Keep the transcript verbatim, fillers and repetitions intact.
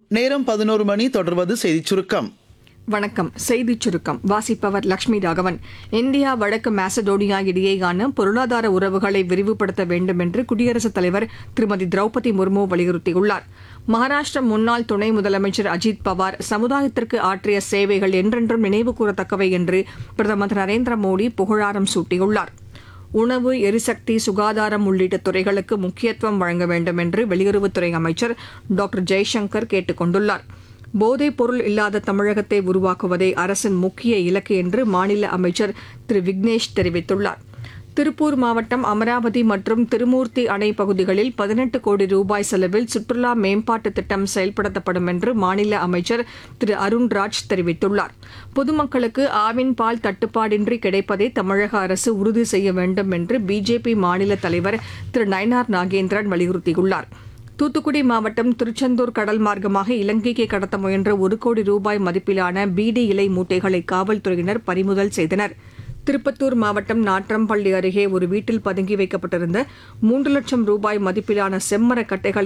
நேரம் பதினோரு மணி. தொடர்வது செய்திச் சுருக்கம். வணக்கம். செய்திச் சுருக்கம் வாசிப்பவர் லட்சுமி ராகவன். இந்தியா வடக்கு மாசடோனியா இடையேயான பொருளாதார உறவுகளை விரிவுபடுத்த வேண்டும் என்று குடியரசுத் தலைவர் திருமதி திரௌபதி முர்மு வலியுறுத்தியுள்ளார். மகாராஷ்டிர முன்னாள் துணை முதலமைச்சர் அஜித் பவார் சமுதாயத்திற்கு ஆற்றிய சேவைகள் என்றென்றும் நினைவு கூறத்தக்கவை என்று பிரதமர் திரு நரேந்திர மோடி புகழாரம் சூட்டியுள்ளார். உணவு, எரிசக்தி, சுகாதாரம் உள்ளிட்ட துறைகளுக்கு முக்கியத்துவம் வழங்க வேண்டும் என்று வெளியுறவுத்துறை அமைச்சர் டாக்டர் ஜெய்சங்கர் கேட்டுக் கொண்டுள்ளார். போதைப் பொருள் இல்லாத தமிழகத்தை உருவாக்குவதே அரசின் முக்கிய இலக்கு என்று மாநில அமைச்சர் திரு விக்னேஷ் தெரிவித்துள்ளார். திருப்பூர் மாவட்டம் அமராவதி மற்றும் திருமூர்த்தி அணை பகுதிகளில் பதினெட்டு கோடி ரூபாய் செலவில் சுற்றுலா மேம்பாட்டு திட்டம் செயல்படுத்தப்படும் என்று மாநில அமைச்சர் திரு அருண்ராஜ் தெரிவித்துள்ளார். பொதுமக்களுக்கு ஆவின் பால் தட்டுப்பாடின்றி கிடைப்பதை தமிழக அரசு உறுதி செய்ய வேண்டும் என்று பிஜேபி மாநில தலைவர் திரு நயினார் நாகேந்திரன் வலியுறுத்தியுள்ளார். தூத்துக்குடி மாவட்டம் திருச்செந்தூர் கடல் மார்க்கமாக இலங்கைக்கு கடத்த முயன்ற ஒரு கோடி ரூபாய் மதிப்பிலான பீடி இலை மூட்டைகளை காவல்துறையினர் பறிமுதல் செய்தனர். திருப்பத்தூர் மாவட்டம் நாற்றம்பள்ளி அருகே ஒரு வீட்டில் பதுங்கி வைக்கப்பட்டிருந்த மூன்று லட்சம் ரூபாய் மதிப்பிலான செம்மரக் கட்டைகளை